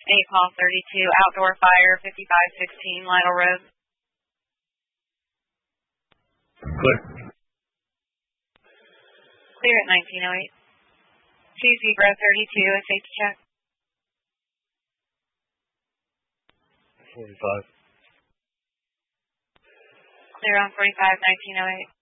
8 Paul 32, outdoor fire, 5516 Lytle Road. Clear. Clear at 1908. 2 Zebra 32, a safety check. 45. Clear on 45, 1908.